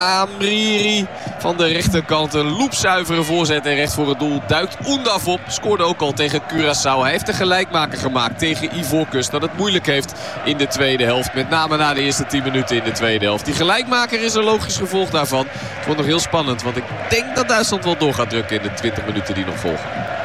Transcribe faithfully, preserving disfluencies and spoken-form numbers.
Amriri van de rechterkant. Een loepzuivere voorzet en recht voor het doel duikt Undav op. Scoorde ook al tegen Curaçao. Hij heeft de gelijkmaker gemaakt tegen Ivoorkust. Dat het moeilijk heeft in de tweede helft. Met name na de eerste tien minuten in de tweede helft. Die gelijkmaker is een logisch gevolg daarvan. Het wordt nog heel spannend. Want ik denk dat Duitsland wel door gaat drukken in de twintig minuten die nog volgen.